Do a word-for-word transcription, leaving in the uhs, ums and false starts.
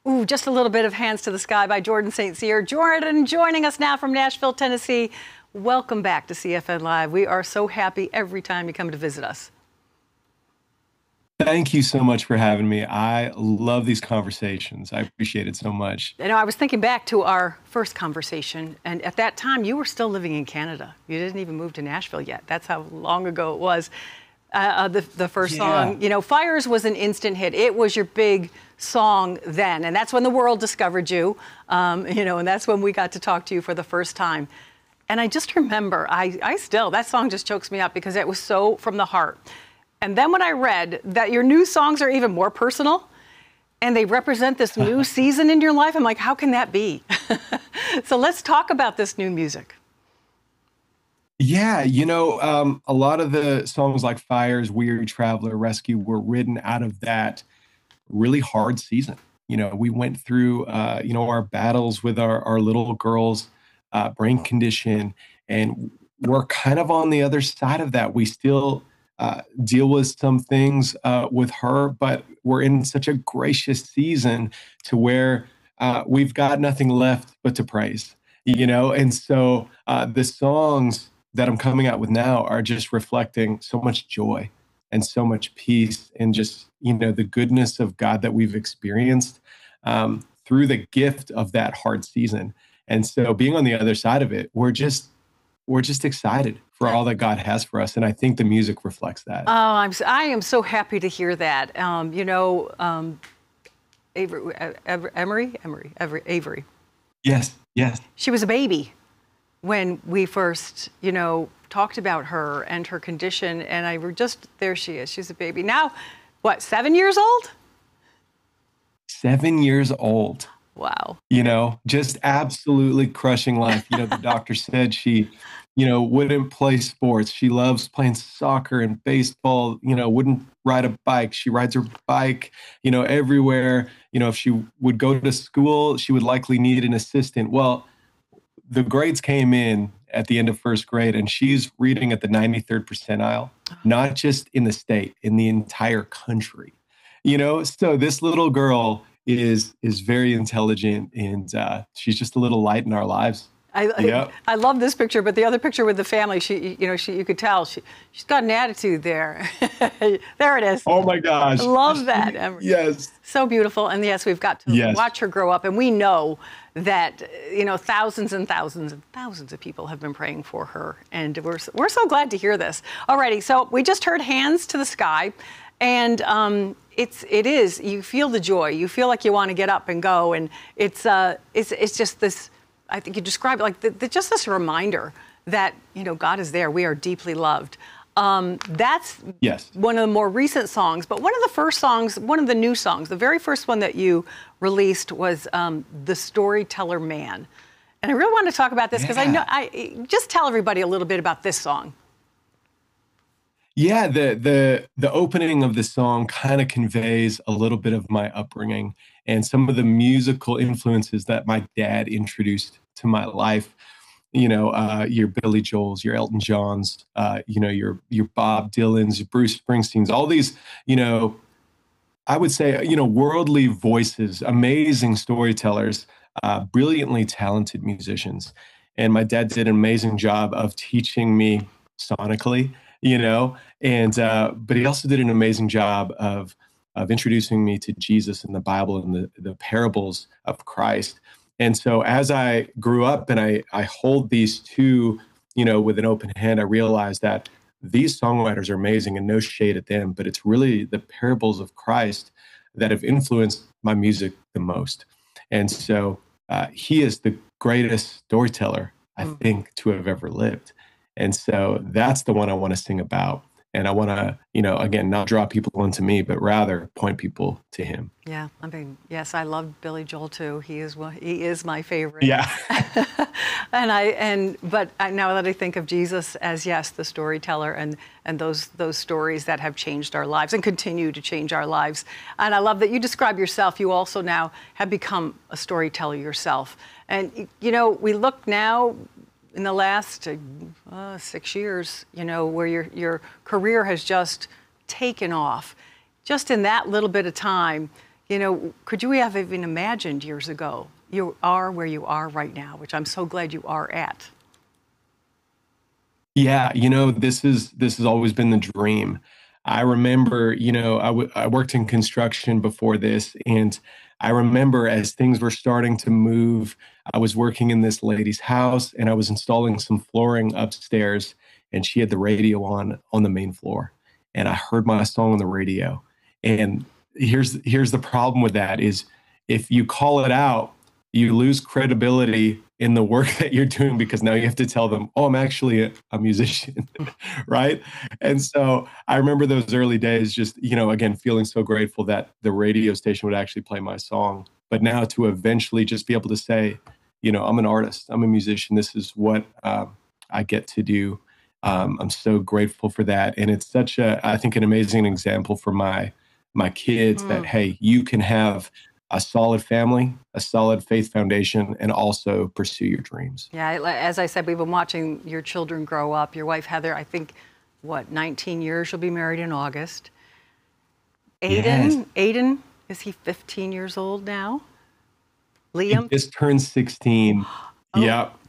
Ooh, just a little bit of Hands to the Sky by Jordan Saint Cyr. Jordan joining us now from Nashville, Tennessee. Welcome back to C F N Live. We are so happy every time you come to visit us. Thank you so much for having me. I love these conversations. I appreciate it so much. You know, I was thinking back to our first conversation, and at that time, you were still living in Canada. You didn't even move to Nashville yet. That's how long ago it was. Uh, uh, the, the first Yeah. song, you know, Fires was an instant hit. It was your big song then, and that's when the world discovered you, um, you know, and that's when we got to talk to you for the first time. And I just remember, I, I still, that song just chokes me up because it was so from the heart. And then when I read that your new songs are even more personal and they represent this new season in your life, I'm like, how can that be? So let's talk about this new music. Yeah, you know, um, a lot of the songs like Fires, Weary Traveler, Rescue were written out of that really hard season. You know, we went through, uh, you know, our battles with our, our little girl's uh, brain condition, and we're kind of on the other side of that. We still uh, deal with some things uh, with her, but we're in such a gracious season to where uh, we've got nothing left but to praise, you know? And so uh, the songs that I'm coming out with now are just reflecting so much joy and so much peace and just, you know, the goodness of God that we've experienced um, through the gift of that hard season. And so being on the other side of it, we're just, we're just excited for all that God has for us. And I think the music reflects that. Oh, I'm, s- I am so happy to hear that. Um, you know, um, Avery, uh, Ever- Emery, Emery, Avery, Avery. Yes, yes. She was a baby when we first, you know, talked about her and her condition. And I were just, there she is. She's a baby. Now, what, seven years old? Seven years old. Wow. You know, just absolutely crushing life. You know, the doctor said she, you know, wouldn't play sports. She loves playing soccer and baseball, you know, wouldn't ride a bike. She rides her bike, you know, everywhere. You know, if she would go to school, she would likely need an assistant. Well, the grades came in at the end of first grade, and she's reading at the ninety-third percentile, not just in the state, in the entire country. You know, so this little girl is is very intelligent, and uh, she's just a little light in our lives. I, Yep. I I love this picture, but the other picture with the family, she, you know, she, you could tell she, she's got an attitude there. There it is. Oh my gosh. I love that, Emery. Yes. So beautiful. And yes, we've got to Yes. watch her grow up. And we know that, you know, thousands and thousands and thousands of people have been praying for her. And we're, we're so glad to hear this. Alrighty, so we just heard Hands to the Sky. And um, it's, it is, you feel the joy. You feel like you want to get up and go. And it's, uh, it's, it's just this, I think you described it like the, the, just this reminder that, you know, God is there. We are deeply loved. Um, that's Yes. one of the more recent songs, but one of the first songs, one of the new songs, the very first one that you released was um, The Storyteller Man. And I really want to talk about this because I Yeah. know, I just tell everybody a little bit about this song. Yeah, the the the opening of the song kind of conveys a little bit of my upbringing and some of the musical influences that my dad introduced to my life. You know, uh, your Billy Joels, your Elton Johns, uh, you know, your your Bob Dylans, your Bruce Springsteens, all these, you know, I would say, you know, worldly voices, amazing storytellers, uh, brilliantly talented musicians. And my dad did an amazing job of teaching me sonically, you know, and uh, but he also did an amazing job of of introducing me to Jesus and the Bible and the, the parables of Christ. And so as I grew up and I, I hold these two, you know, with an open hand, I realized that these songwriters are amazing and no shade at them, but it's really the parables of Christ that have influenced my music the most. And so uh, he is the greatest storyteller, I Mm. think, to have ever lived. And so that's the one I want to sing about. And I want to, you know, again, not draw people into me, but rather point people to him. Yeah, I mean, yes, I love Billy Joel too. He is one, he is my favorite. Yeah. and I and but I, now that I think of Jesus as yes, the storyteller, and and those those stories that have changed our lives and continue to change our lives. And I love that you describe yourself. You also now have become a storyteller yourself. And y- you know, we look now in the last uh, six years, you know, where your your career has just taken off. Just in that little bit of time, you know, could you have even imagined years ago you are where you are right now, which I'm so glad you are at? Yeah, you know, this is this has always been the dream. I remember, you know, I, w- I worked in construction before this, and I remember as things were starting to move, I was working in this lady's house, and I was installing some flooring upstairs, and she had the radio on on the main floor, and I heard my song on the radio. And here's here's the problem with that is if you call it out, you lose credibility in the work that you're doing because now you have to tell them, oh, I'm actually a, a musician, right? And so I remember those early days just, you know, again, feeling so grateful that the radio station would actually play my song. But now to eventually just be able to say, you know, I'm an artist, I'm a musician, this is what um, I get to do. Um, I'm so grateful for that. And it's such a, I think, an amazing example for my my kids that, Mm. hey, you can have a solid family, a solid faith foundation, and also pursue your dreams. Yeah, I- as I said, we've been watching your children grow up. Your wife, Heather, I think, what, nineteen years? She'll be married in August. Yes. Aiden, Aiden, is he fifteen years old now? He Liam? just turned sixteen. Oh, Yep.